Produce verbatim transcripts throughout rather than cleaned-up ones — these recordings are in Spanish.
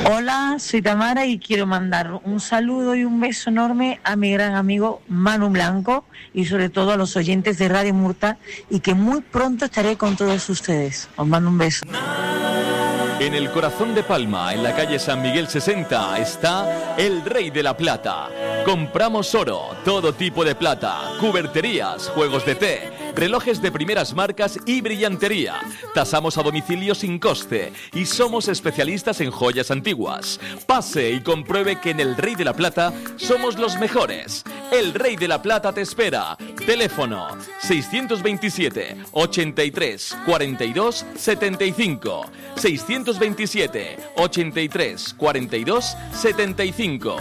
Hola, soy Tamara y quiero mandar un saludo y un beso enorme a mi gran amigo Manu Blanco y sobre todo a los oyentes de Radio Murta, y que muy pronto estaré con todos ustedes. Os mando un beso. En el corazón de Palma, en la calle San Miguel sesenta, está El Rey de la Plata. Compramos oro, todo tipo de plata, cuberterías, juegos de té, relojes de primeras marcas y brillantería. Tasamos a domicilio sin coste y somos especialistas en joyas antiguas. Pase y compruebe que en El Rey de la Plata somos los mejores. El Rey de la Plata te espera. Teléfono seiscientos veintisiete, ochenta y tres, cuarenta y dos, setenta y cinco. seiscientos veintisiete, ochenta y tres, cuarenta y dos, setenta y cinco.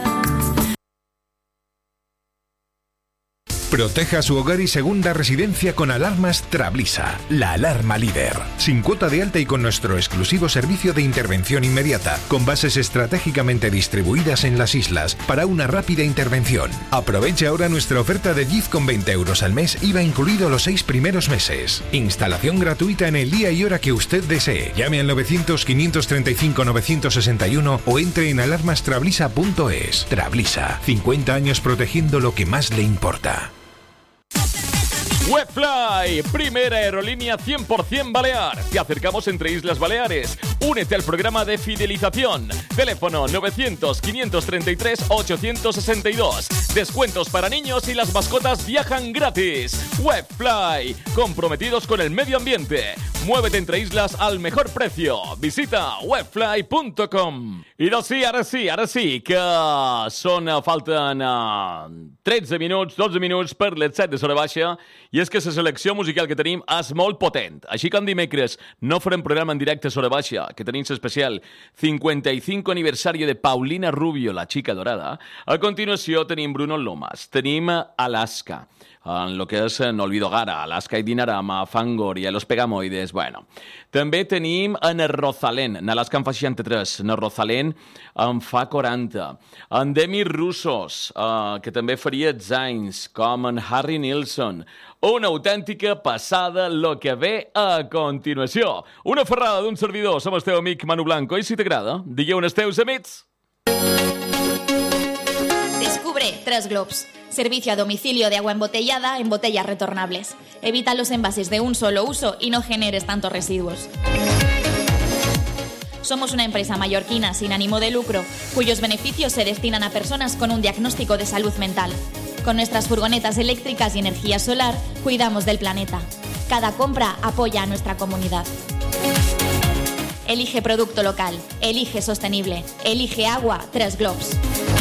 Proteja su hogar y segunda residencia con alarmas Trablisa, la alarma líder. Sin cuota de alta y con nuestro exclusivo servicio de intervención inmediata, con bases estratégicamente distribuidas en las islas para una rápida intervención. Aproveche ahora nuestra oferta de diez con veinte euros al mes, I V A incluido los seis primeros meses. Instalación gratuita en el día y hora que usted desee. Llame al novecientos, quinientos treinta y cinco, novecientos sesenta y uno o entre en alarmas trablisa punto es. Trablisa, cincuenta años protegiendo lo que más le importa. Webfly, primera aerolínea cien por ciento balear. Te acercamos entre Islas Baleares. Únete al programa de fidelización. Teléfono novecientos, quinientos treinta y tres, ochocientos sesenta y dos. Descuentos para niños y las mascotas viajan gratis. Webfly, comprometidos con el medio ambiente. Muévete entre islas al mejor precio. Visita webfly punto com. I doncs sí, ara sí, ara sí, que són, falten uh, tretze minuts, dotze minuts per les set de Sora Baixa, i és que la selecció musical que tenim és molt potent. Així que en dimecres no farem programa en directe a Sora Baixa, que tenim l'especial cincuenta y cinco aniversario de Paulina Rubio, la chica dorada. A continuació tenim Bruno Lomas, tenim Alaska, en lo que és No Olvido Gara, Alaska i Dinarama, Fangoria, Los Pegamoides, bueno. També tenim en Rosalén, en Alaska en fa seixanta-tres, en Rosalén en fa quaranta, en Demi Russos, uh, que també faria anys, com en Harry Nilsson. Una autèntica passada lo que ve a continuació. Una ferrada d'un servidor, som el teu amic Manu Blanco, i si t'agrada, digueu als teus amics. Descubre Tres Globs. Servicio a domicilio de agua embotellada en botellas retornables. Evita los envases de un solo uso y no generes tantos residuos. Somos una empresa mallorquina sin ánimo de lucro, cuyos beneficios se destinan a personas con un diagnóstico de salud mental. Con nuestras furgonetas eléctricas y energía solar, cuidamos del planeta. Cada compra apoya a nuestra comunidad. Elige producto local, elige sostenible, elige agua Tres Globs.